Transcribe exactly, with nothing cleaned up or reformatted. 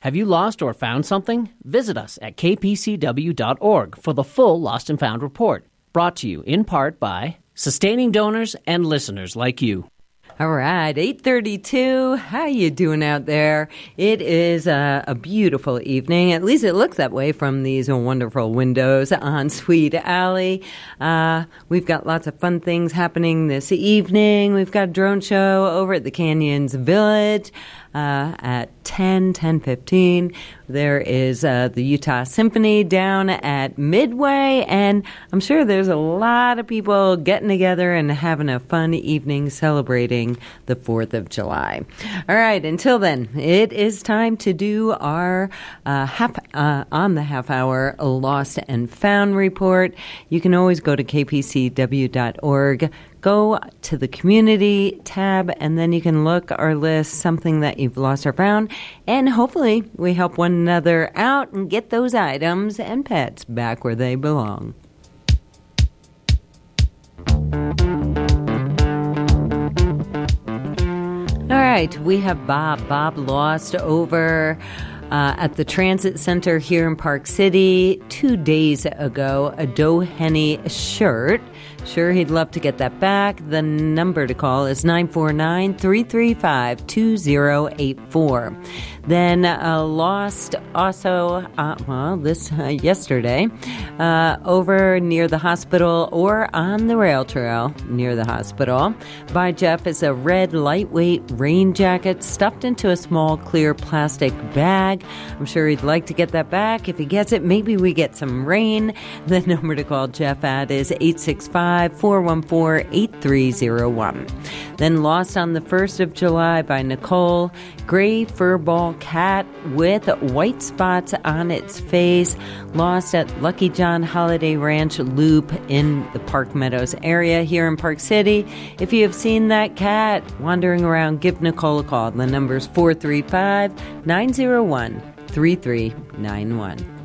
Have you lost or found something? Visit us at k p c w dot org for the full Lost and Found report, brought to you in part by sustaining donors and listeners like you. All right, eight thirty-two. How you doing out there? It is a, a beautiful evening. At least it looks that way from these wonderful windows on Sweet Alley. Uh, we've got lots of fun things happening this evening. We've got a drone show over at the Canyons Village uh, at ten, ten fifteen. There is uh, the Utah Symphony down at Midway, and I'm sure there's a lot of people getting together and having a fun evening celebrating the fourth of July. All right, until then, it is time to do our uh, half, uh, on the half hour Lost and Found report. You can always go to k p c w dot org. Go to the community tab, and then you can look our list, something that you've lost or found, and hopefully we help one another out and get those items and pets back where they belong. All right, we have Bob. Bob lost over uh, at the Transit Center here in Park City two days ago a Doe Henny shirt. Sure, he'd love to get that back. The number to call is nine four nine, three three five, two zero eight four. Then uh, lost also, uh, well, this uh, yesterday, uh, over near the hospital or on the rail trail near the hospital by Jeff is a red lightweight rain jacket stuffed into a small clear plastic bag. I'm sure he'd like to get that back. If he gets it, maybe we get some rain. The number to call Jeff at is eight six five, four one four, eight three zero one. Then lost on the first of July by Nicole, gray furball cat with white spots on its face, lost at Lucky John Holiday Ranch Loop in the Park Meadows area here in Park City. If you have seen that cat wandering around, give Nicole a call. The number is four three five, nine zero one, three three nine one.